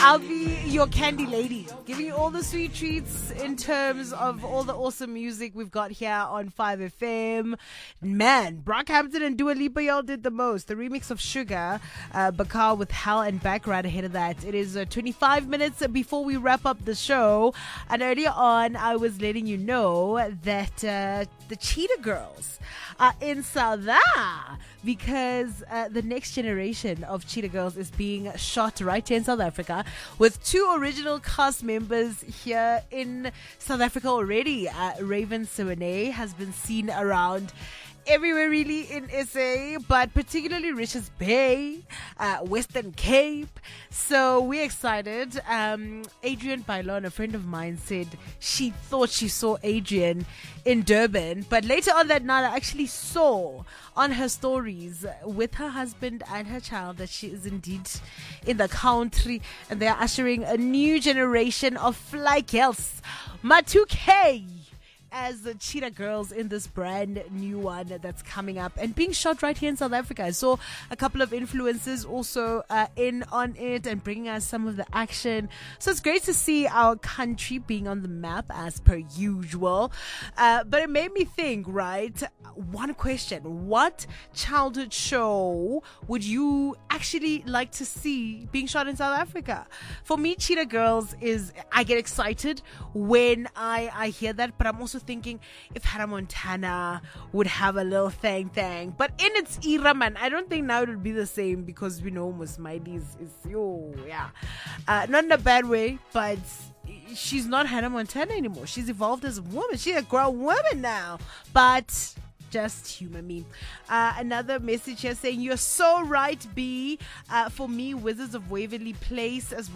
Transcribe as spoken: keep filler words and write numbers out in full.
I'll be your candy lady, giving you all the sweet treats in terms of all the awesome music we've got here on five F M. Man, Brockhampton and Dua Lipa, y'all did the most. The remix of Sugar, uh, Bakar with Hell and Back right ahead of that. It is uh, twenty-five minutes before we wrap up the show. And earlier on, I was letting you know that uh, the Cheetah Girls are in South Africa because uh, the next generation of Cheetah Girls is being shot right here in South Africa with two original cast members here in South Africa already. Uh, Raven Sewene has been seen around everywhere really in S A, but particularly Richards Bay, uh, Western Cape. So we're excited. Um, Adrian Bailon, a friend of mine, said she thought she saw Adrian in Durban, but later on that night I actually saw on her stories with her husband and her child that she is indeed in the country, and they are ushering a new generation of fly girls. Matuke as the Cheetah Girls in this brand new one that's coming up and being shot right here in South Africa. I saw a couple of influencers also uh, in on it and bringing us some of the action. So it's great to see our country being on the map as per usual. Uh, but it made me think, right? One question. What childhood show would you actually like to see being shot in South Africa? For me, Cheetah Girls is, I get excited when I, I hear that, but I'm also thinking if Hannah Montana would have a little thing thing, but in its era, man, I don't think now it would be the same because we know Miss Miley is, is oh yeah, uh, not in a bad way, but she's not Hannah Montana anymore. She's evolved as a woman. She's a grown woman now, but just humor me. Uh, another message here saying, you're so right, B. Uh, for me, Wizards of Waverly Place as well.